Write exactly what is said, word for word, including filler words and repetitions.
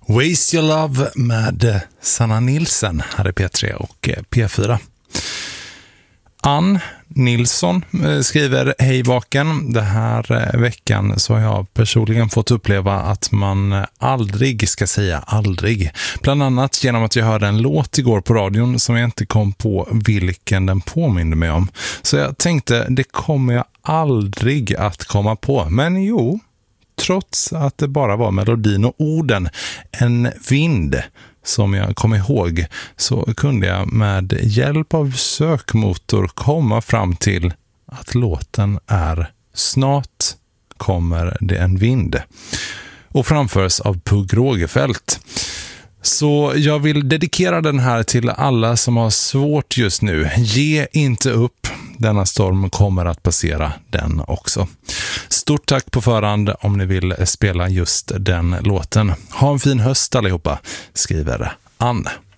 Waste Your Love med Sanna Nilsen här i P tre och P fyra. Ann Nilsson skriver: Hej vaken, det här veckan så har jag personligen fått uppleva att man aldrig ska säga aldrig. Bland annat genom att jag hörde en låt igår på radion som jag inte kom på vilken den påminner mig om. Så jag tänkte, det kommer jag aldrig att komma på. Men jo, trots att det bara var melodin och orden, en vind som jag kom ihåg, så kunde jag med hjälp av sökmotor komma fram till att låten är Snart kommer det en vind och framförs av Pugh Rogefeldt. Så jag vill dedikera den här till alla som har svårt just nu. Ge inte upp. Denna storm kommer att passera den också. Stort tack på förhand om ni vill spela just den låten. Ha en fin höst allihopa, skriver Ann.